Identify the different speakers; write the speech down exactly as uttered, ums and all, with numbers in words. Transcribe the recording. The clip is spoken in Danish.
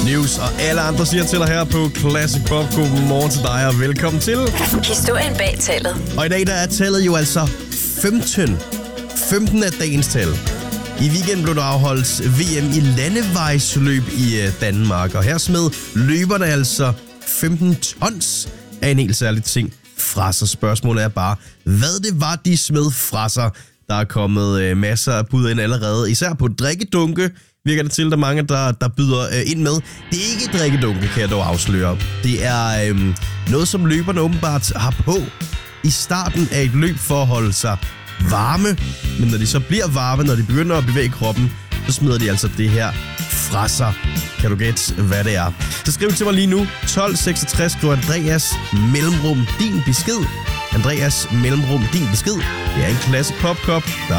Speaker 1: News og alle andre siger til dig her på Classic Pop. Godmorgen til dig og velkommen til.
Speaker 2: Historien bag tallet.
Speaker 1: Og i dag der er tallet jo altså femten. femten er dagens tal. I weekenden blev der afholdt V M i landevejsløb i Danmark, og her smed løberne altså femten tons af en helt særlig ting fra sig. Spørgsmålet er bare, hvad det var, de smed fra sig. Der er kommet masser af bud ind allerede, især på drikkedunke. Virker det til, der er mange, der, der byder øh, ind med. Det er ikke drikkedunke, kan jeg dog afsløre. Det er øh, noget, som løberne åbenbart har på i starten af et løb for at holde sig varme. Men når de så bliver varme, når de begynder at bevæge kroppen, så smider de altså det her fra sig. Kan du gætte, hvad det er? Så skriv til mig lige nu. tolv seksogtres, skriv Andreas mellemrum din besked. Andreas mellemrum din besked. Det er en Classic Pop Cup.